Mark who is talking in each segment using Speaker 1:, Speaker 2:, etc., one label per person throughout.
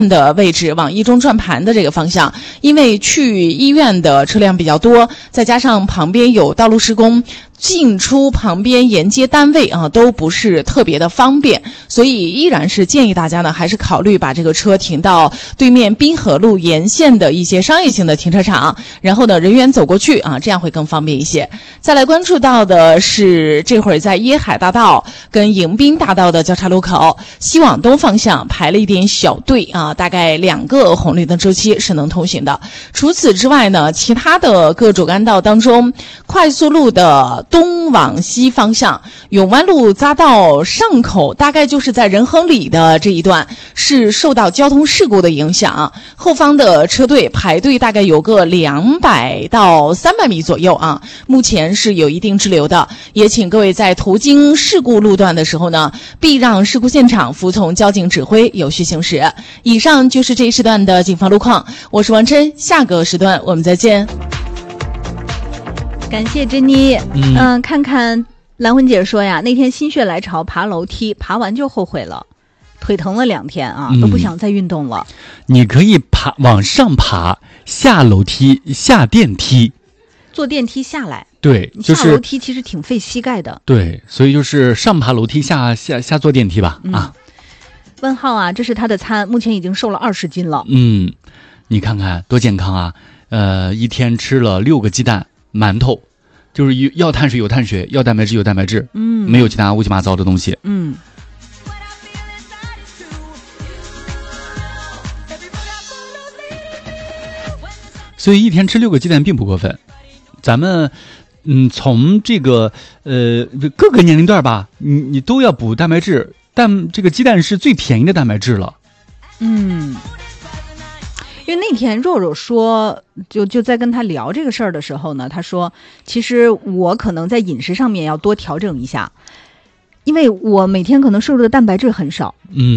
Speaker 1: 的位置往一中转盘的这个方向，因为去医院的车辆比较多，再加上旁边有道路施工，进出旁边沿街单位都不是特别的方便，所以依然是建议大家呢还是考虑把这个车停到对面滨河路沿线的一些商业性的停车场，然后呢人员走过去这样会更方便一些。再来关注到的是这会儿在椰海大道跟迎宾大道的交叉路口，西往东方向排了一点小队大概2个红绿灯周期是能通行的。除此之外呢，其他的各主干道当中，快速路的东往西方向，永湾路匝道上口大概就是在仁恒里的这一段是受到交通事故的影响，后方的车队排队大概有个200到300米左右目前是有一定滞留的，也请各位在途经事故路段的时候呢，避让事故现场，服从交警指挥，有序行驶。以上就是这一时段的警方路况，我是王琛，下个时段我们再见。
Speaker 2: 感谢珍妮。看看兰魂姐说呀，那天心血来潮爬楼梯，爬完就后悔了，腿疼了2天都不想再运动了。
Speaker 3: 你可以往上爬，下楼梯，下电梯，
Speaker 2: 坐电梯下来。
Speaker 3: 对，就是
Speaker 2: 下楼梯其实挺费膝盖的。
Speaker 3: 对，所以就是上爬楼梯，下坐电梯吧。
Speaker 2: 问号这是他的餐，目前已经瘦了20斤了。
Speaker 3: 你看看多健康啊！一天吃了6个鸡蛋、馒头，就是要碳水有碳水，要蛋白质有蛋白质，没有其他乌七八糟的东西。所以一天吃6个鸡蛋并不过分。咱们从这个各个年龄段吧，你都要补蛋白质，但这个鸡蛋是最便宜的蛋白质了。
Speaker 2: 因为那天肉肉说，就在跟他聊这个事儿的时候呢，他说其实我可能在饮食上面要多调整一下，因为我每天可能摄入的蛋白质很少。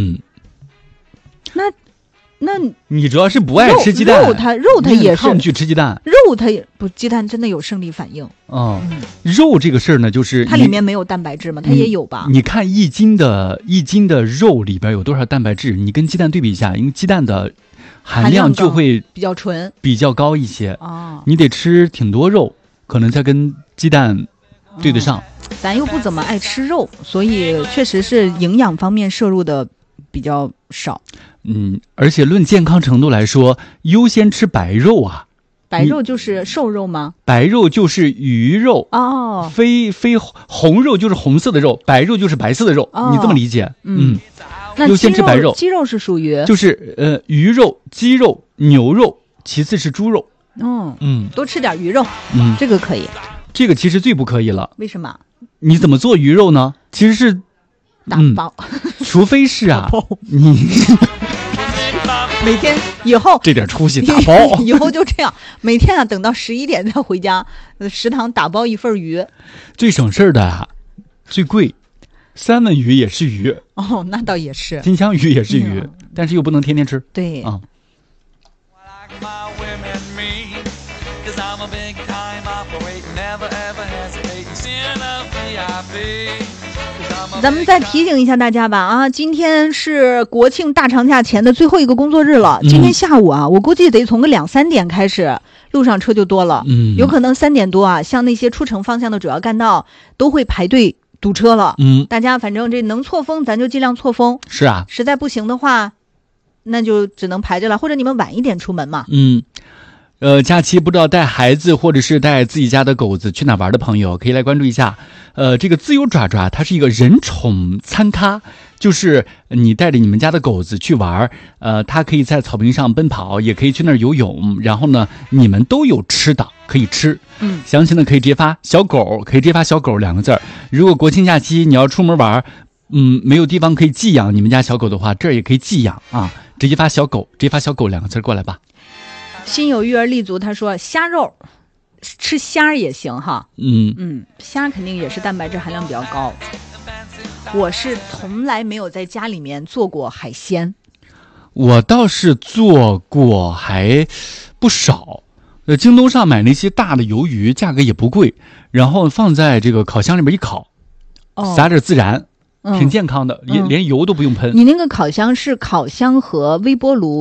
Speaker 2: 那
Speaker 3: 你主要是不爱吃鸡蛋，
Speaker 2: 肉它也是
Speaker 3: 抗拒吃鸡蛋，
Speaker 2: 肉它也不，鸡蛋真的有生理反应。
Speaker 3: 肉这个事儿呢，就是
Speaker 2: 它里面没有蛋白质吗？它也有吧？
Speaker 3: 你看1斤的肉里边有多少蛋白质，你跟鸡蛋对比一下，因为鸡蛋的含量就会
Speaker 2: 比较纯，
Speaker 3: 比较高一些。你得吃挺多肉，可能才跟鸡蛋对得上。
Speaker 2: 咱又不怎么爱吃肉，所以确实是营养方面摄入的比较少。
Speaker 3: 而且论健康程度来说，优先吃白肉啊。
Speaker 2: 白肉就是瘦肉吗？
Speaker 3: 白肉就是鱼肉非红肉就是红色的肉，白肉就是白色的肉，你这么理解？
Speaker 2: 那
Speaker 3: 优先吃白肉。
Speaker 2: 鸡肉是属于
Speaker 3: 就是鱼肉、鸡肉、牛肉，其次是猪肉。
Speaker 2: 多吃点鱼肉。这个可以。
Speaker 3: 这个其实最不可以了。
Speaker 2: 为什么？
Speaker 3: 你怎么做鱼肉呢？其实是
Speaker 2: 打包。
Speaker 3: 除非是你
Speaker 2: 每天以后
Speaker 3: 这点出息打包
Speaker 2: 以后就这样，每天等到11点再回家，食堂打包1份鱼。
Speaker 3: 最省事的最贵，三文鱼也是鱼。
Speaker 2: 那倒也是。
Speaker 3: 金枪鱼也是鱼，但是又不能天天吃。
Speaker 2: 对咱们再提醒一下大家吧今天是国庆大长假前的最后一个工作日了。今天下午我估计得从个2、3点开始，路上车就多了。有可能3点多像那些出城方向的主要干道都会排队堵车了。大家反正这能错峰咱就尽量错峰。
Speaker 3: 是啊，
Speaker 2: 实在不行的话，那就只能排着了，或者你们晚一点出门嘛。
Speaker 3: 假期不知道带孩子或者是带自己家的狗子去哪玩的朋友，可以来关注一下。这个自由爪爪它是一个人宠餐咖，就是你带着你们家的狗子去玩，它可以在草坪上奔跑，也可以去那儿游泳，然后呢，你们都有吃的可以吃。详情呢可以直接发小狗，可以直接发小狗2个字。如果国庆假期你要出门玩，没有地方可以寄养你们家小狗的话，这儿也可以寄养直接发小狗，直接发小狗2个字过来吧。
Speaker 2: 心有余而力足，他说虾肉吃虾也行哈。虾肯定也是蛋白质含量比较高。我是从来没有在家里面做过海鲜。
Speaker 3: 我倒是做过，还不少。京东上买那些大的鱿鱼，价格也不贵，然后放在这个烤箱里边一烤，撒点孜然，挺健康的，连油都不用喷。
Speaker 2: 你那个烤箱是烤箱和微波炉